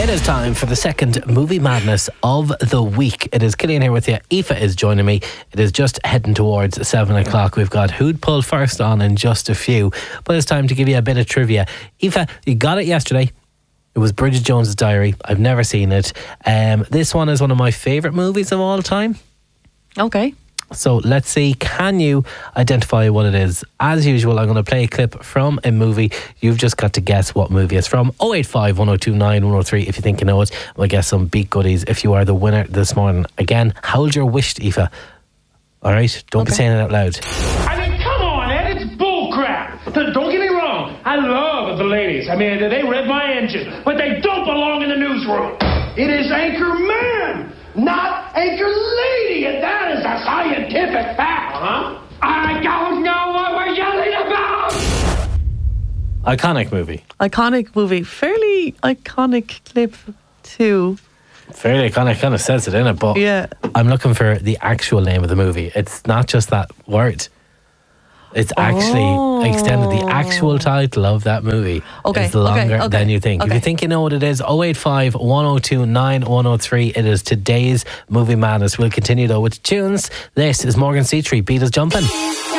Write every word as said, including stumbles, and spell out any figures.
It is time for the second movie madness of the week. It is Killian here with you. Aoife is joining me. It is just heading towards seven o'clock. We've got Who'd Pull First on in just a few. But it's time to give you a bit of trivia. Aoife, you got it yesterday. It was Bridget Jones's Diary. I've never seen it. Um, this one is one of my favourite movies of all time. Okay. So let's see, can you identify what it is? As usual, I'm going to play a clip from a movie. You've just got to guess what movie it's from. oh eight five, one oh two nine, one oh three if you think you know it. We'll get some beat goodies if you are the winner this morning. Again, hold your wish, Aoife. Alright? Don't okay. be saying it out loud. I mean, come on, Ed, it's bullcrap. Don't get me wrong. I love the ladies. I mean, they read my engine, but they don't belong in the newsroom. It is Anchor Man, not Anchor Lady, and that is a scientific fact, huh? I don't know what we're yelling about! Iconic movie. Iconic movie. Fairly iconic clip too. Fairly iconic, kind of says it in it, but yeah. I'm looking for the actual name of the movie. It's not just that word. It's actually oh. extended. The actual title of that movie okay. is longer okay. Okay. than you think. Okay. If you think you know what it is, oh eight five, one oh two nine, one oh three. It is today's Movie Madness. We'll continue though with tunes. This is Morgan Seatree, Beat Us Jumpin'.